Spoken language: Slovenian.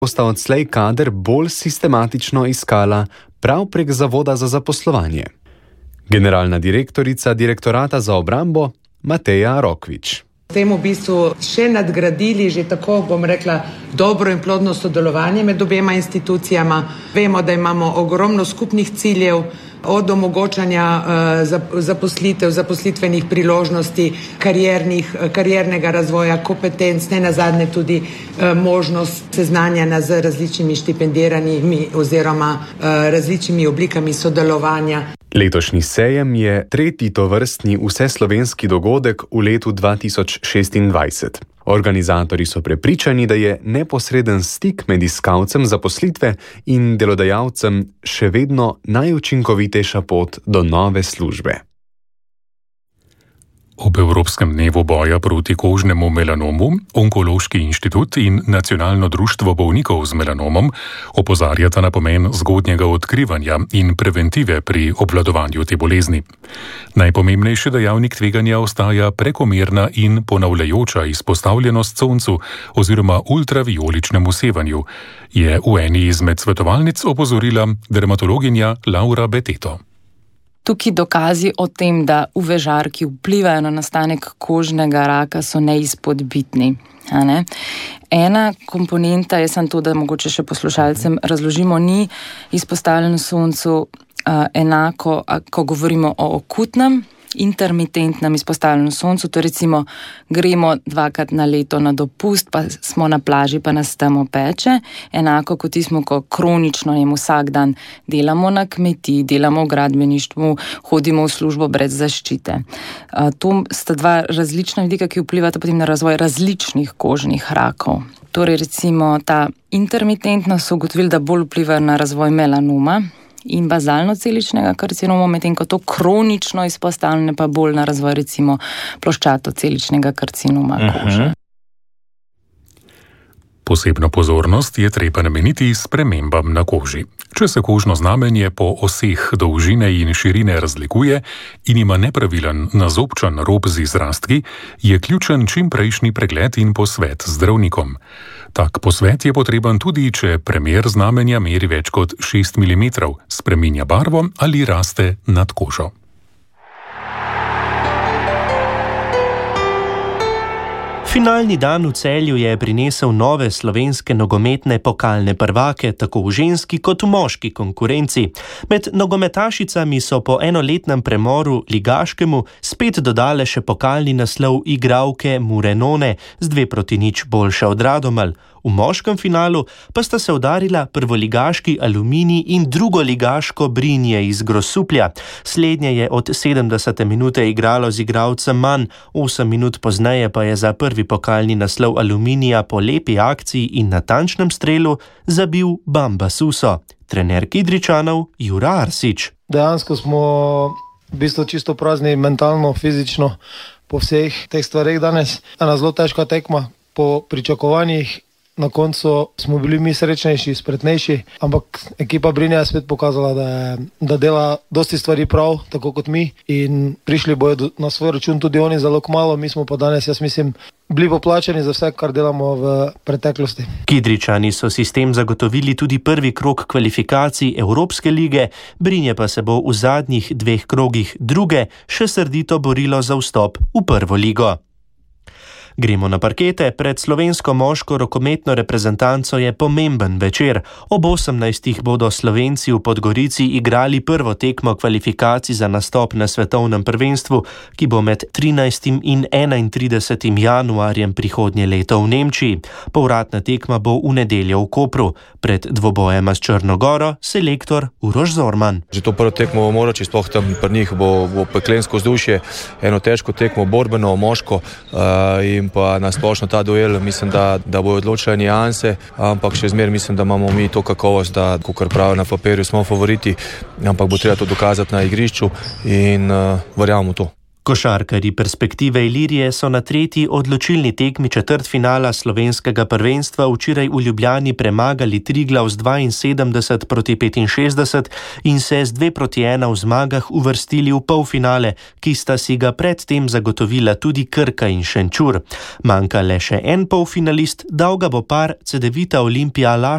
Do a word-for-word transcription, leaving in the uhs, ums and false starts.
bosta odslej kader bolj sistematično iskala prav prek Zavoda za zaposlovanje. Generalna direktorica Direktorata za obrambo Mateja Rokvič. S tem v bistvu še nadgradili že tako, bom rekla, dobro in plodno sodelovanje med obema institucijama. Vemo, da imamo ogromno skupnih ciljev, od omogočanja uh, zaposlitev, zaposlitvenih priložnosti, kariernih, kariernega razvoja, kompetenc, ne nazadnje tudi uh, možnost seznanjanja z različnimi štipendiranimi oziroma uh, različnimi oblikami sodelovanja. Letošnji sejem je tretji tovrstni vseslovenski dogodek v letu dva tisoč šestindvajset. Organizatorji so prepričani, da je neposreden stik med iskalcem zaposlitve in delodajalcem še vedno najučinkovitejša pot do nove službe. Ob Evropskem dnevu boja proti kožnemu melanomu Onkološki inštitut in Nacionalno društvo bolnikov z melanomom opozarjata na pomen zgodnjega odkrivanja in preventive pri obvladovanju te bolezni. Najpomembnejši dejavnik tveganja ostaja prekomerna in ponavljajoča izpostavljenost soncu oziroma ultravioličnemu sevanju, je v eni izmed svetovalnic opozorila dermatologinja Laura Beteto. Tukaj dokazi o tem, da U V žarki vplivajo na nastanek kožnega raka, so neizpodbitni. Ne? Ena komponenta je samo to, da mogoče še poslušalcem razložimo, ni izpostavljeno soncu uh, enako, ko govorimo o akutnem, intermitentnem izpostavljenem soncu, to recimo gremo dvakrat na leto na dopust, pa smo na plaži, pa nas tam opeče, enako kot tismo, ko kronično jem vsak dan delamo na kmetiji, delamo v gradbeništvu, hodimo v službo brez zaščite. Uh, to sta dva različna vidika, ki vplivata potem na razvoj različnih kožnih rakov. Torej recimo ta intermitentna so ugotovili, da bolj vplivajo na razvoj melanoma in bazalno-celičnega karcinoma, medtem ko to kronično izpostavljene pa bolj na razvoj recimo ploščato-celičnega karcinoma kože. Posebno pozornost je treba nameniti spremembam na koži. Če se kožno znamenje po oseh dolžine in širine razlikuje in ima nepravilen nazobčan rob z izrastki, je ključen čimprejšnji pregled in posvet z zdravnikom. Tak posvet je potreben tudi, če premer znamenja meri več kot šest milimetrov, spreminja barvo ali raste nad kožo. Finalni dan v Celju je prinesel nove slovenske nogometne pokalne prvake, tako v ženski kot v moški konkurenci. Med nogometašicami so po enoletnem premoru ligaškemu spet dodale še pokalni naslov igralke Murenone z dve proti nič boljša od Radomelj. V moškem finalu pa sta se udarila prvoligaški Aluminij in drugoligaško Brinje iz Grosuplja. Slednje je od sedemdesete minute igralo z igralcem manj, osem minut pozneje pa je za prvi pokalni naslov Aluminija po lepi akciji in natančnem strelu zabil Bamba Suso. Trener Kidričanov Jura Arsič. Dejansko smo v bistvu čisto prazni mentalno, fizično po vseh teh stvareh danes. Ena zelo težka tekma po pričakovanjih. Na koncu smo bili mi srečnejši, spretnejši, ampak ekipa Brinja je spet pokazala, da, je, da dela dosti stvari prav, tako kot mi, in prišli bojo na svoj račun tudi oni zelo kmalu, mi smo pa danes, jaz mislim, bili poplačeni za vse, kar delamo v preteklosti. Kidričani so si s tem zagotovili tudi prvi krog kvalifikacij Evropske lige, Brinje pa se bo v zadnjih dveh krogih druge še srdito borilo za vstop v prvo ligo. Gremo na parkete. Pred slovensko moško rokometno reprezentanco je pomemben večer. Ob osemnajstih bodo Slovenci v Podgorici igrali prvo tekmo kvalifikacij za nastop na svetovnem prvenstvu, ki bo med trinajstim in enaintridesetim januarjem prihodnje leto v Nemčiji. Povratna tekma bo v nedeljo v Kopru. Pred dvobojema s Črno Goro selektor Uroš Zorman. Že to prvo tekmo bo morači, sploh tam pri njih bo, bo peklensko vzdušje, eno težko tekmo, borbeno, moško uh, in pa nasplošno ta duel, mislim, da, da bojo odločile nijanse, ampak še zmeraj mislim, da imamo mi to kakovost, da kakor pravi na papirju smo favoriti, ampak bo treba to dokazati na igrišču in uh, verjamemo to. Košarkarji Perspektive Ilirije so na tretji odločilni tekmi četrtfinala slovenskega prvenstva včeraj v Ljubljani premagali Triglav z dvainsedemdeset proti petinšestdeset in se z dve proti ena v zmagah uvrstili v polfinale, ki sta si ga predtem zagotovila tudi Krka in Šenčur. Manjka le še en polfinalist, dal ga bo par Cedevita Olimpija Laško